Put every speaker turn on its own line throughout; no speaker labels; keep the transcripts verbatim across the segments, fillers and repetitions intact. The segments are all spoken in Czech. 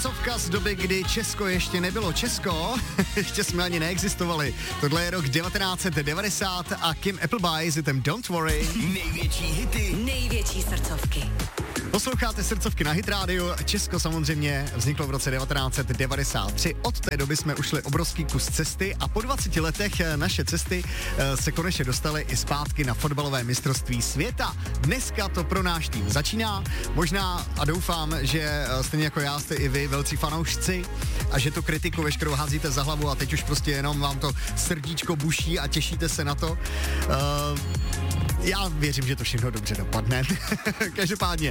Srdcovka z doby, kdy Česko ještě nebylo Česko, ještě jsme ani neexistovali. Tohle je rok devatenáct set devadesát a Kim Appleby s hitem Don't Worry.
Největší hity,
největší srdcovky.
Posloucháte Srdcovky na Hit Radio. Česko samozřejmě vzniklo v roce devatenáct set devadesát tři. Od té doby jsme ušli obrovský kus cesty a po dvaceti letech naše cesty se konečně dostaly i zpátky na fotbalové mistrovství světa. Dneska to pro náš tým začíná. Možná a doufám, že stejně jako já jste i vy velcí fanoušci a že tu kritiku veškerou házíte za hlavu a teď už prostě jenom vám to srdíčko buší a těšíte se na to. Uh, Já věřím, že to všechno dobře dopadne. Každopádně,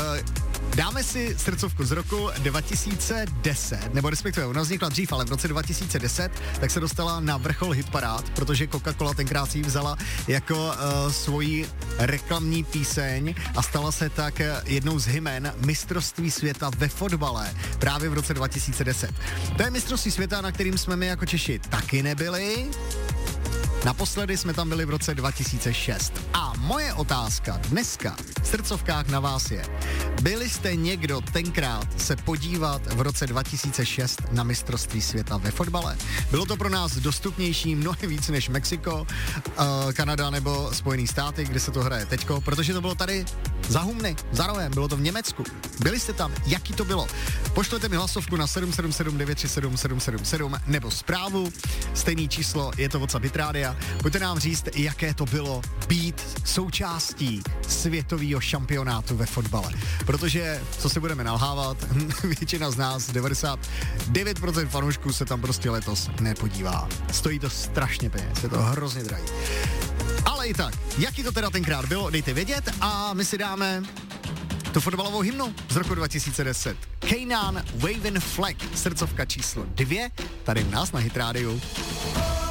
dáme si srdcovku z roku dva tisíce deset, nebo respektive ona vznikla dřív, ale v roce dva tisíce deset, tak se dostala na vrchol hitparád, protože Coca-Cola tenkrát si ji vzala jako uh, svoji reklamní píseň a stala se tak jednou z hymen mistrovství světa ve fotbale právě v roce dva tisíce deset. To je mistrovství světa, na kterým jsme my jako Češi taky nebyli. Naposledy jsme tam byli v roce dva tisíce šest. A moje otázka dneska v srdcovkách na vás je, byli jste někdo tenkrát se podívat v roce dva tisíce šest na mistrovství světa ve fotbale? Bylo to pro nás dostupnější mnohem víc než Mexiko, uh, Kanada nebo Spojený státy, kde se to hraje teďko, protože to bylo tady za humny, za rohem, bylo to v Německu. Byli jste tam, jaký to bylo? Pošlete mi hlasovku na sedm sedm sedm devět tři sedm sedm sedm sedm nebo zprávu, stejný číslo, je to WhatsApp Hit Rádia. Pojďte nám říct, jaké to bylo být součástí světového šampionátu ve fotbale. Protože, co si budeme nalhávat, většina z nás, devadesát devět procent fanoušků se tam prostě letos nepodívá. Stojí to strašně peněz, je to hrozně drahý. Ale i tak, jaký to teda tenkrát bylo, dejte vědět a my si dáme tu fotbalovou hymnu z roku dva tisíce deset. Kanan, Waving Flag, srdcovka číslo dvě, tady u nás na Hit Rádiu.